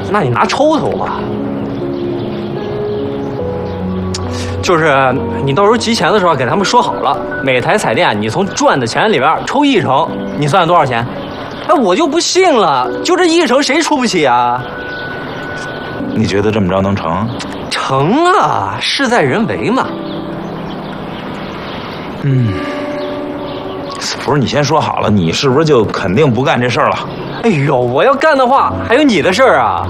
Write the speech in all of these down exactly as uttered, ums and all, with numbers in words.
那你拿抽头吧。就是你到时候集钱的时候给他们说好了，每台彩电你从赚的钱里边抽一成，你算多少钱？哎，我就不信了，就这一成谁出不起啊？ 你觉得这么着能成？ 成啊，事在人为嘛。 嗯，不是你先说好了，你是不是就肯定不干这事儿了？ 哎呦，我要干的话，还有你的事儿啊。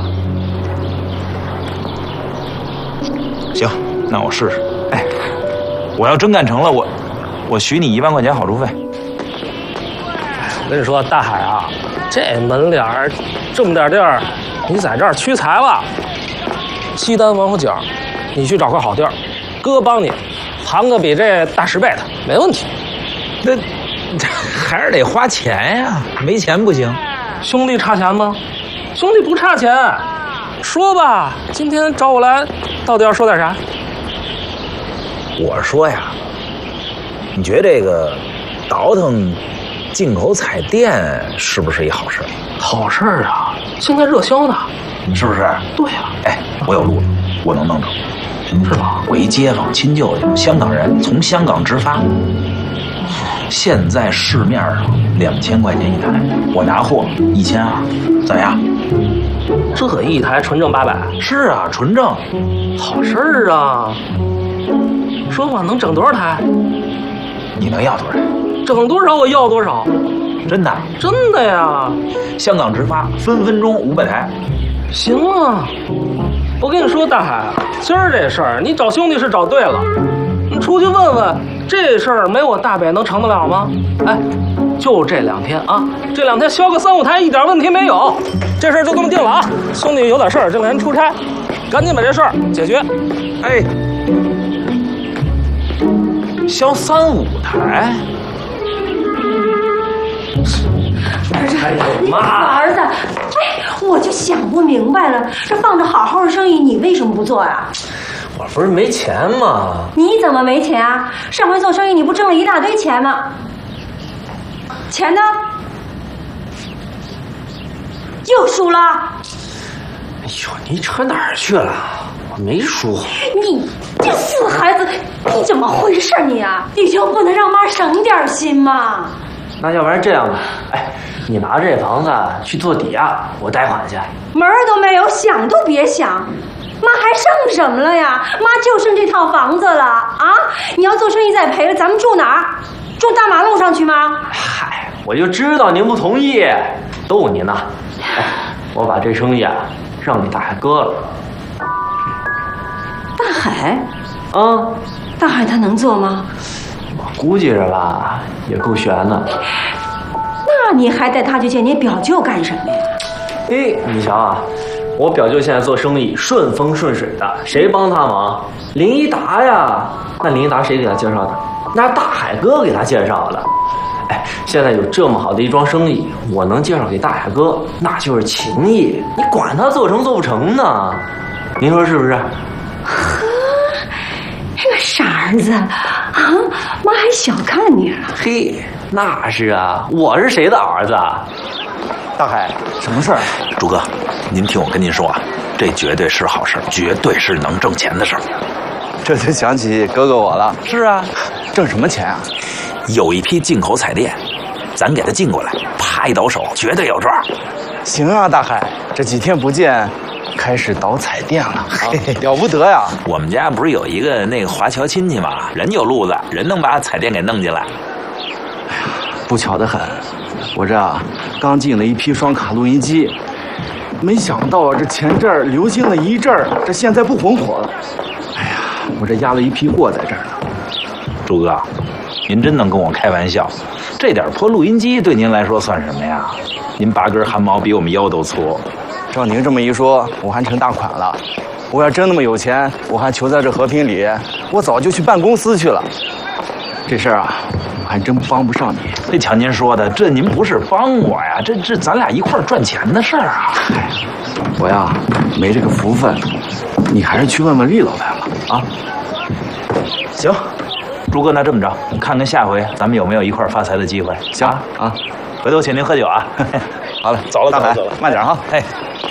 行，那我试试。哎，我要真干成了，我我许你一万块钱好处费。 我跟你说，大海啊，这门脸儿这么点地儿，你在这儿屈才了。西单王府井，你去找块好地儿，哥帮你盘个比这大十倍的，没问题。 那还是得花钱呀，没钱不行。 兄弟差钱吗？兄弟不差钱。说吧，今天找我来，到底要说点啥？ 我说呀，你觉得这个倒腾进口彩电是不是一好事？ 好事啊，现在热销呢， 是不是？ 对呀、啊。 哎，我有路子，我能弄成， 是吧？ 我一街坊亲舅舅，香港人，从香港直发。现在市面上两千块钱一台，我拿货一千二，怎么样？ 这一台纯正八百？ 是啊，纯正。 好事儿啊！说吧，能整多少台？ 你能要多少？ 整多少我要多少。 真的？ 真的呀！ 香港直发，分分钟五百台。 行啊！我跟你说，大海，今儿这事儿你找兄弟是找对了。你出去问问，这事儿没我大北能成得了吗？哎，就这两天啊，这两天销个三五台一点问题没有。这事儿就这么定了啊！兄弟有点事儿，这两天出差，赶紧把这事儿解决。 哎，销三五台。 哎呦妈！儿子，哎，我就想不明白了，这放着好好的生意，你为什么不做呀？ 我不是没钱吗？ 你怎么没钱啊？上回做生意你不挣了一大堆钱吗？钱呢？又输了？ 哎呦，你扯哪儿去了？我没输。 你这死孩子，你怎么回事你啊？你就不能让妈省点心吗？ 那要不然这样吧，哎，你拿这房子去做抵押，我贷款去。 门儿都没有，想都别想。妈还剩什么了呀？妈就剩这套房子了啊！你要做生意再赔了，咱们住哪儿？住大马路上去吗？ 嗨，我就知道您不同意，逗您呢。哎，我把这生意啊让给大海哥了。 大海？ 啊， 大海他能做吗？ 我估计着吧，也够悬的。 那你还带他去见你表舅干什么呀？ 哎，你瞧啊。我表舅现在做生意顺风顺水的，谁帮他忙？林一达呀。那林一达谁给他介绍的？那是大海哥给他介绍的。哎，现在有这么好的一桩生意，我能介绍给大海哥，那就是情谊。你管他做成做不成呢？您说是不是？ 呵，这个傻儿子啊，妈还小看你了。 嘿，那是啊，我是谁的儿子啊？ 大海，什么事儿？ 朱哥，您听我跟您说啊，这绝对是好事，绝对是能挣钱的事儿。 这就想起哥哥我了。 是啊， 挣什么钱啊？ 有一批进口彩电，咱给他进过来，啪一倒手，绝对有赚。 行啊，大海，这几天不见，开始倒彩电了，啊、了不得呀！ 我们家不是有一个那个华侨亲戚吗？人有路子，人能把彩电给弄进来。 哎呀，不巧得很。我这啊，刚进了一批双卡录音机，没想到啊，这前阵儿流行了一阵儿，这现在不红火了。哎呀，我这压了一批货在这儿呢。 朱哥，您真能跟我开玩笑？这点破录音机对您来说算什么呀？您八根汗毛比我们腰都粗。 照您这么一说，我还成大款了。我要真那么有钱，我还求在这和平里，我早就去办公司去了。这事儿啊，我还真帮不上你。 这瞧您说的，这您不是帮我呀，这这咱俩一块儿赚钱的事儿啊。 哎，我呀没这个福分，你还是去问问厉老板吧。啊， 行，朱哥，那这么着，看看下回咱们有没有一块儿发财的机会。 行啊， 回头请您喝酒啊。 好了， 走了， 大海， 走了， 慢点哈。 哎。